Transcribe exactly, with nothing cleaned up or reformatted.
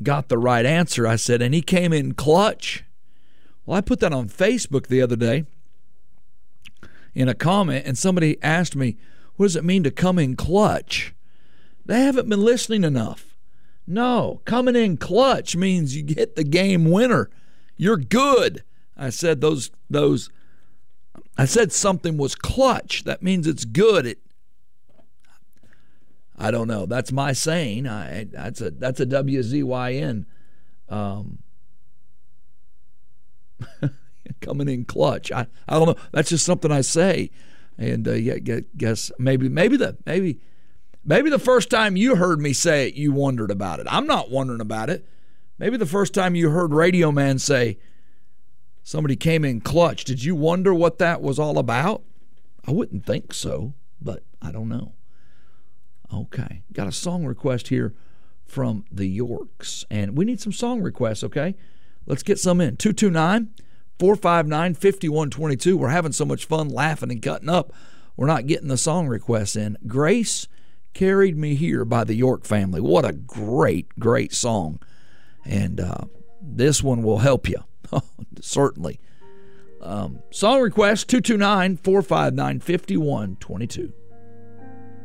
got the right answer. I said, and he came in clutch. Well, I put that on Facebook the other day in a comment, and somebody asked me, what does it mean to come in clutch? They haven't been listening enough. No, coming in clutch means you get the game winner. You're good. I said those those I said something was clutch. That means it's good. It I don't know. That's my saying. I that's a that's a W Z Y N um coming in clutch. I, I don't know. That's just something I say. And uh, yeah, guess maybe maybe the maybe maybe the first time you heard me say it, you wondered about it. I'm not wondering about it. Maybe the first time you heard Radio Man say somebody came in clutch, did you wonder what that was all about? I wouldn't think so, but I don't know. Okay, got a song request here from the Yorks, and we need some song requests. Okay, let's get some in. two two nine, four five nine, five one two two. We're having so much fun laughing and cutting up, we're not getting the song requests in. Grace Carried Me Here by the York family. What a great, great song. And uh, this one will help you. Certainly. Um, song request, two two nine, four five nine, five one two two.